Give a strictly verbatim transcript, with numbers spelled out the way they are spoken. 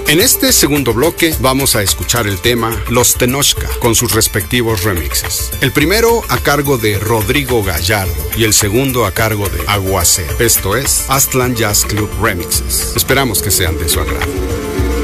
En este segundo bloque vamos a escuchar el tema Los Tenochca con sus respectivos remixes. El primero a cargo de Rodrigo Gallardo y el segundo a cargo de Aguacero. Esto es Aztlán Jazz Club Remixes. Esperamos que sean de su agrado.